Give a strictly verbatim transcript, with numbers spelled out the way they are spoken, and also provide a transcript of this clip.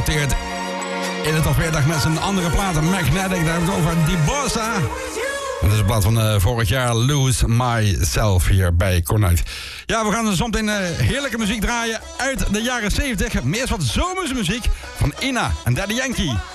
genoteerd in de top veertig met zijn andere platen. Magnetic, daar hebben we het over. Die Bossa. Dat is een plaat van uh, vorig jaar. Lose Myself hier bij Cornuit. Ja, we gaan zo meteen uh, heerlijke muziek draaien uit de jaren zeventig. Meer wat zomersmuziek van Ina en Daddy Yankee.